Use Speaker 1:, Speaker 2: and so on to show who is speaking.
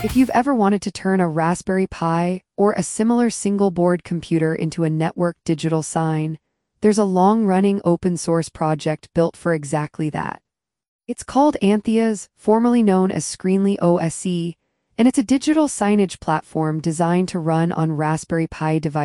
Speaker 1: If you've ever wanted to turn a Raspberry Pi or a similar single-board computer into a networked digital sign, there's a long-running open-source project built for exactly that. It's called Antheas, formerly known as Screenly OSE, and it's a digital signage platform designed to run on Raspberry Pi devices.